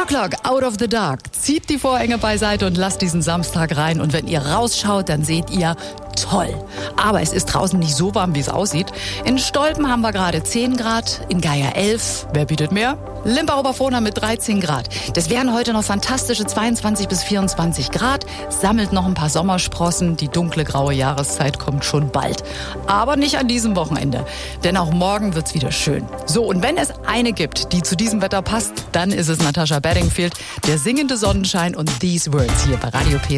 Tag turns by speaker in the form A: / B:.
A: O'Clock, Out of the Dark. Zieht die Vorhänge beiseite und lasst diesen Samstag rein. Und wenn ihr rausschaut, dann seht ihr, toll. Aber es ist draußen nicht so warm, wie es aussieht. In Stolpen haben wir gerade 10 Grad, in Geier 11. Wer bietet mehr? Limper-Oberfrohna mit 13 Grad. Das wären heute noch fantastische 22 bis 24 Grad. Sammelt noch ein paar Sommersprossen. Die dunkle, graue Jahreszeit kommt schon bald. Aber nicht an diesem Wochenende. Denn auch morgen wird's wieder schön. So, und wenn es eine gibt, die zu diesem Wetter passt, dann ist es Natasha Bedingfield, der singende Sonnenschein und These Words hier bei Radio P.